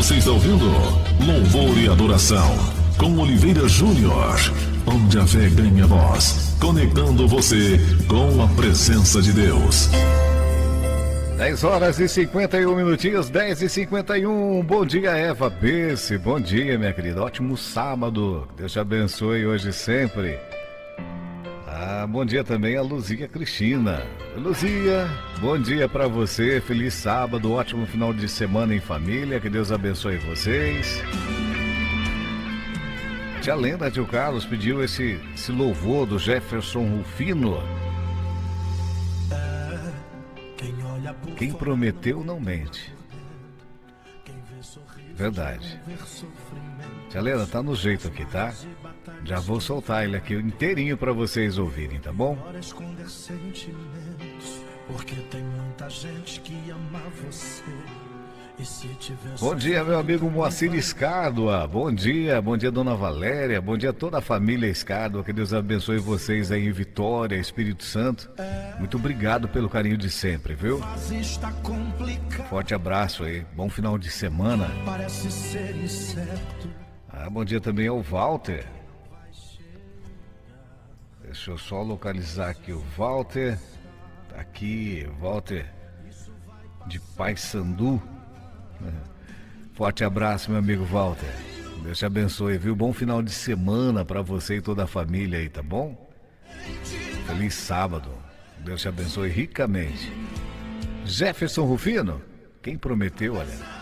Você está ouvindo Louvor e Adoração com Oliveira Júnior, onde a fé ganha voz, conectando você com a presença de Deus. 10 horas e 51 minutinhos, 10h51. Bom dia, Eva Besse. Bom dia, minha querida. Ótimo sábado. Deus te abençoe hoje e sempre. Bom dia também a Luzia Cristina. Luzia, bom dia pra você. Feliz sábado, ótimo final de semana em família. Que Deus abençoe vocês. Tia Lenda, tio Carlos pediu esse louvor do Jefferson Rufino. Quem prometeu não mente. Verdade. Tia Lena, tá no jeito aqui, tá? Já vou soltar ele aqui inteirinho pra vocês ouvirem, tá bom? Bom dia, meu amigo Moacir Escárdua. Bom dia, dona Valéria. Bom dia a toda a família Escárdua. Que Deus abençoe vocês aí em Vitória, Espírito Santo. Muito obrigado pelo carinho de sempre, viu? Forte abraço aí. Bom final de semana. Bom dia também ao Walter. Deixa eu só localizar aqui o Walter. Tá aqui, Walter de Paysandu. Forte abraço, meu amigo Walter. Deus te abençoe, viu? Bom final de semana pra você e toda a família aí, tá bom? Feliz sábado. Deus te abençoe ricamente. Jefferson Rufino, quem prometeu, olha.